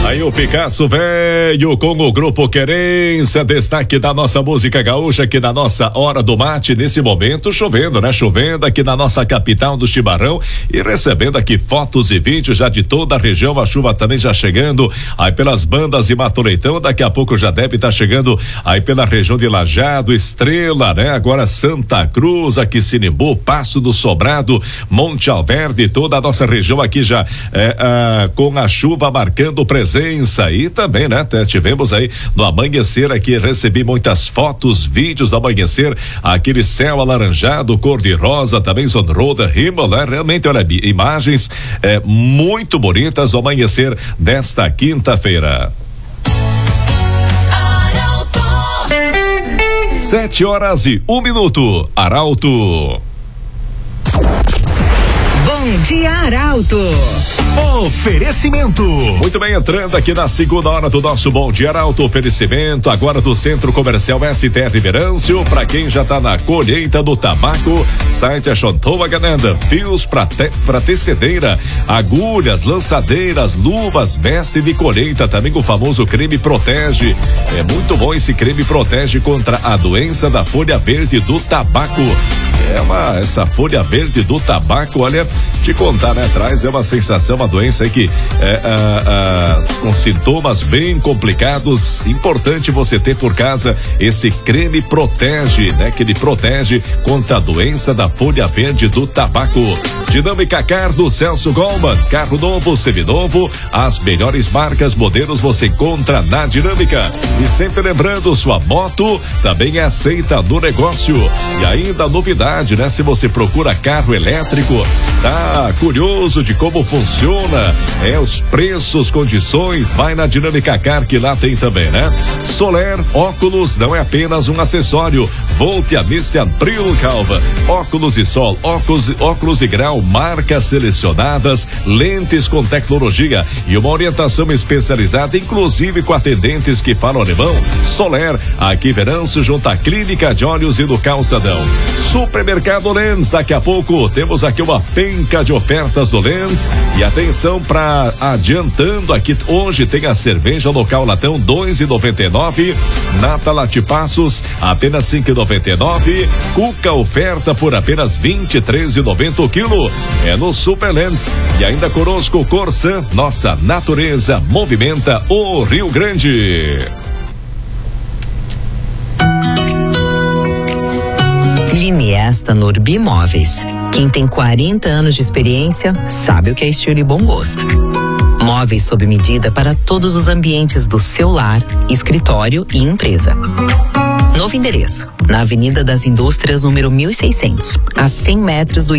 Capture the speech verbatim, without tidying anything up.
Aí o Picasso Velho com o Grupo Querência, destaque da nossa música gaúcha aqui na nossa Hora do Mate, nesse momento chovendo, né? Chovendo aqui na nossa capital do Chimarrão e recebendo aqui fotos e vídeos já de toda a região, a chuva também já chegando aí pelas bandas de Mato Leitão, daqui a pouco já deve estar tá chegando aí pela região de Lajeado, Estrela, né? Agora Santa Cruz, aqui Sinimbu, Passo do Sobrado, Monte Alverde, toda a nossa região aqui já é, ah, com a chuva marcando presença. E também, né? Tivemos aí no amanhecer aqui, recebi muitas fotos, vídeos do amanhecer, aquele céu alaranjado, cor de rosa, também sonrou da Himmel, né? Realmente, olha, imagens é, muito bonitas do amanhecer desta quinta-feira. Sete horas e um minuto. Arauto. Bom dia, Arauto. Oferecimento. Muito bem, entrando aqui na segunda hora do nosso Bom Dia Arauto, oferecimento agora do Centro Comercial S T R Venâncio, para quem já tá na colheita do tabaco, site achontou a gananda, fios para te, para tecedeira, agulhas, lançadeiras, luvas, veste de colheita, também o famoso creme protege. É muito bom esse creme, protege contra a doença da folha verde do tabaco. É uma, essa folha verde do tabaco, olha, te contar, né, traz é uma sensação, uma doença aí que é, ah, ah, com sintomas bem complicados, importante você ter por casa esse creme protege, né, que ele protege contra a doença da folha verde do tabaco. Dinâmica Car do Celso Goldman, carro novo, seminovo, as melhores marcas, modelos você encontra na Dinâmica. E sempre lembrando, sua moto também é aceita no negócio. E ainda novidade, né? Se você procura carro elétrico, tá curioso de como funciona, é os preços, condições, vai na Dinâmica Car que lá tem também, né? Soler, óculos não é apenas um acessório. Volte a Mister Bril Calva, óculos e sol, óculos, óculos e grau, marcas selecionadas, lentes com tecnologia e uma orientação especializada, inclusive com atendentes que falam alemão. Soler, aqui Venâncio, junto à Clínica de Olhos e do Calçadão. Supermercado Lens, daqui a pouco temos aqui uma penca de ofertas do Lens. E atenção para adiantando aqui, hoje tem a cerveja local latão dois e noventa e nove, Nata Latipassos apenas cinco e noventa e nove, Cuca oferta por apenas vinte e três e noventa o quilo. É no Super Lens. E ainda conosco Corsan, nossa natureza movimenta o Rio Grande. Liniesta Norbi Imóveis. Quem tem quarenta anos de experiência sabe o que é estilo e bom gosto. Móveis sob medida para todos os ambientes do seu lar, escritório e empresa. Novo endereço, na Avenida das Indústrias, número mil e seiscentos, a cem metros do